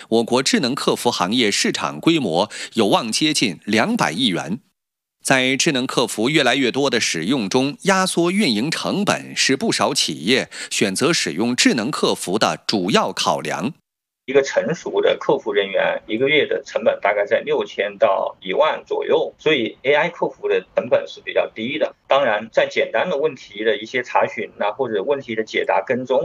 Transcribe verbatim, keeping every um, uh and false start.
我国智能客服行业市场规模有望接近两百亿元。在智能客服越来越多的使用中，压缩运营成本是不少企业选择使用智能客服的主要考量。 一个成熟的客服人员一个月的成本大概在六千到一万左右，所以 A I 客服的成本是比较低的。当然，在简单的问题的一些查询啊，或者问题的解答跟踪